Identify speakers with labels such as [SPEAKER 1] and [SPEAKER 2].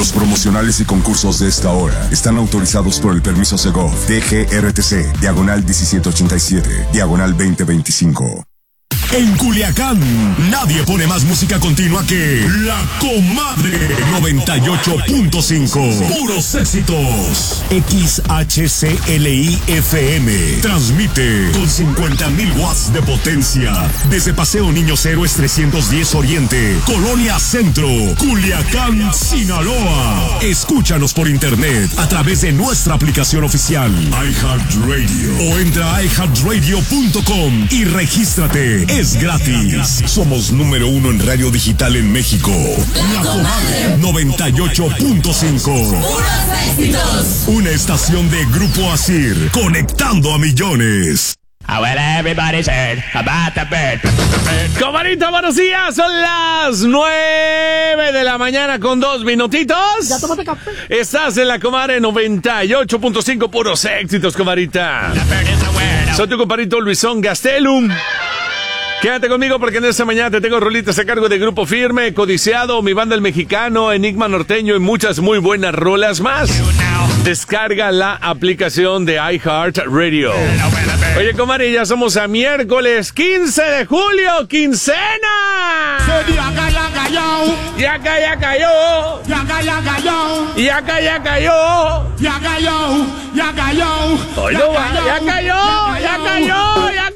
[SPEAKER 1] Los promocionales y concursos de esta hora están autorizados por el permiso Segov, DGRTC, diagonal 1787, diagonal 2025.
[SPEAKER 2] En Culiacán, nadie pone más música continua que La Comadre 98.5. Puros éxitos. XHCLI-FM. Transmite con 50,000 watts de potencia. Desde Paseo Niños Héroes 310 Oriente, Colonia Centro, Culiacán, Sinaloa. Escúchanos por internet a través de nuestra aplicación oficial iHeartRadio o entra a iHeartRadio.com y regístrate. Es gratis. Somos número 1 en radio digital en México. La Comadre 98.5. Una estación de Grupo Asir, conectando a millones.
[SPEAKER 3] Comadrita, buenos días. Son las 9 de la mañana con 2 minutitos.
[SPEAKER 4] Ya tómate café.
[SPEAKER 3] Estás en La Comadre 98.5. Puros éxitos, comadrita. Soy tu compadrito Luisón Gastelum. Quédate conmigo porque en esta mañana te tengo rolitas a cargo de Grupo Firme, Codiciado, Mi Banda El Mexicano, Enigma Norteño y muchas muy buenas rolas más. Descarga la aplicación de iHeartRadio. Oye, comadre, ya somos a miércoles 15 de julio, quincena.
[SPEAKER 4] Ya cayó.
[SPEAKER 3] Ya cayó.
[SPEAKER 4] Ya cayó.
[SPEAKER 3] Ya cayó.
[SPEAKER 4] Ya cayó.
[SPEAKER 3] Hoy no va. Ya cayó.